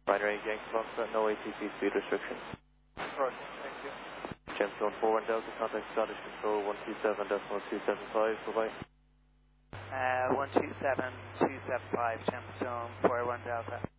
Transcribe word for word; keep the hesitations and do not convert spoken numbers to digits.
Binary Yankee Foxtrot, no A T C speed restrictions. Right, thank you. Gemstone four one Delta, contact Scottish Control one two seven decimal two seven five, bye-bye. Uh, one two seven two seven five, Gemstone four one Delta.